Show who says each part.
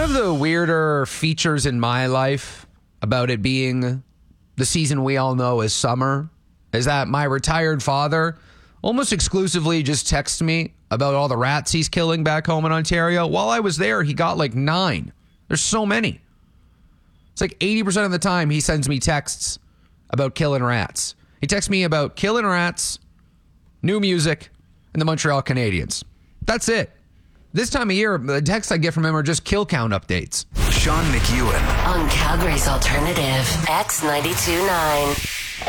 Speaker 1: of the weirder features in my life about it being the season we all know as summer is that my retired father almost exclusively just texts me about all the rats he's killing back home in Ontario. While I was there, he got like 9. There's so many. It's like 80% of the time he sends me texts about killing rats. He texts me about killing rats, new music, and the Montreal Canadiens. That's it. This time of year, the texts I get from him are just kill count updates.
Speaker 2: Sean McEwen
Speaker 3: on Calgary's Alternative X92.9.